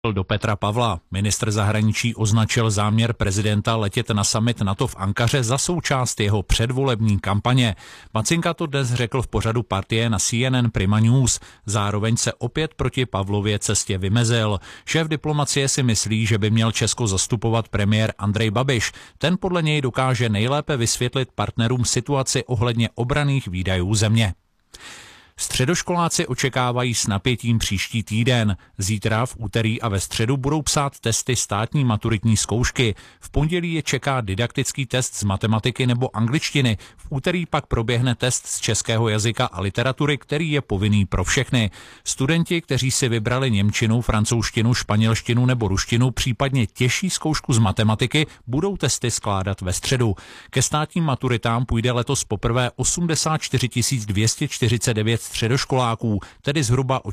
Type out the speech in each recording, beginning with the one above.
Do Petra Pavla. Ministr zahraničí označil záměr prezidenta letět na summit NATO v Ankaře za součást jeho předvolební kampaně. Macinka to dnes řekl v pořadu Partie na CNN Prima News. Zároveň se opět proti Pavlově cestě vymezil. Šéf diplomacie si myslí, že by měl Česko zastupovat premiér Andrej Babiš. Ten podle něj dokáže nejlépe vysvětlit partnerům situaci ohledně obranných výdajů země. Středoškoláci očekávají s napětím příští týden. Zítra, v úterý a ve středu budou psát testy státní maturitní zkoušky. V pondělí je čeká didaktický test z matematiky nebo angličtiny. V úterý pak proběhne test z českého jazyka a literatury, který je povinný pro všechny. Studenti, kteří si vybrali němčinu, francouzštinu, španělštinu nebo ruštinu, případně těžší zkoušku z matematiky, budou testy skládat ve středu. Ke státním maturitám půjde letos poprvé 84 249 středoškoláků, tedy zhruba o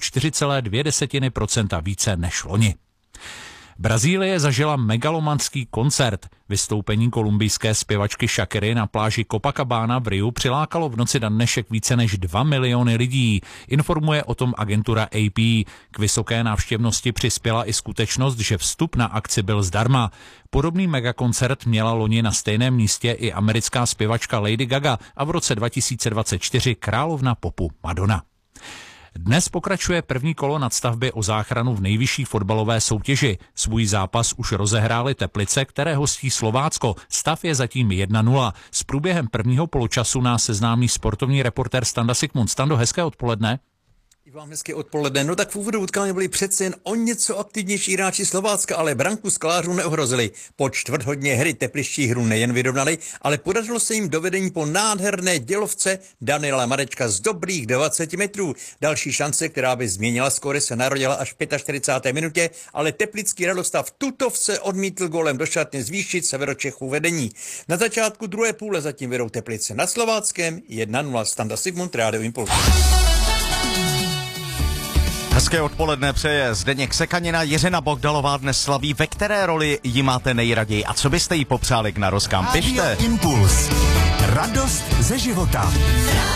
4,2% více než loni. Brazílie zažila megalomanský koncert. Vystoupení kolumbijské zpěvačky Shakiry na pláži Copacabana v Riu přilákalo v noci na dnešek více než 2 miliony lidí. Informuje o tom agentura AP. K vysoké návštěvnosti přispěla i skutečnost, že vstup na akci byl zdarma. Podobný megakoncert měla loni na stejném místě i americká zpěvačka Lady Gaga a v roce 2024 královna popu Madonna. Dnes pokračuje první kolo nadstavby o záchranu v nejvyšší fotbalové soutěži. Svůj zápas už rozehrály Teplice, které hostí Slovácko. Stav je zatím 1-0. S průběhem prvního poločasu nás seznámí sportovní reportér Standa Sigmund. Stando, hezké odpoledne. I vám hezké odpoledne. No tak v úvodu utkání byli přece jen o něco aktivnější hráči Slovácka, ale branku sklářů neohrozili. Po čtvrthodně hry tepliští hru nejen vyrovnali, ale podařilo se jim dovedení po nádherné dělovce Daniela Marečka z dobrých 20 metrů. Další šance, která by změnila skóre, se narodila až v 45. minutě, ale teplický Radoslav Tutovce odmítl gólem do šatny zvýšit Severočechů vedení. Na začátku druhé půle zatím vedou Teplice nad Slováckem 1-0. Standa Sigmund, Rádio Impuls. Hezké odpoledne přeje Zdeněk Sekanina. Jiřina Bohdalová dnes slaví. Ve které roli ji máte nejraději a co byste jí popřáli k narozkám? Pište. Impuls. Radost ze života.